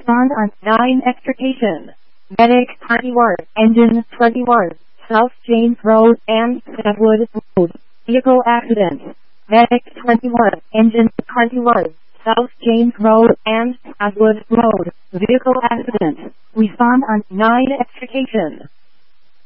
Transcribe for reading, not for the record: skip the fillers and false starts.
Respond on 9 extrication. Medic 21, engine 21, South James Road and Edwood Road. Vehicle accident. Medic 21, engine 21, South James Road and Edwood Road. Vehicle accident. Respond on 9 extrication.